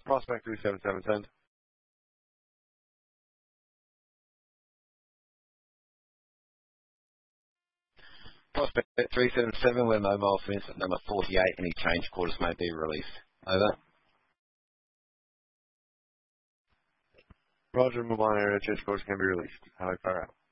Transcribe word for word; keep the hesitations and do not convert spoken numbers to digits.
Prospect three seven seven send. Prospect three seven seven, where mobile fence at number forty-eight, any change quarters may be released. Over. Roger, move on area, change course can be released. Highway fire out.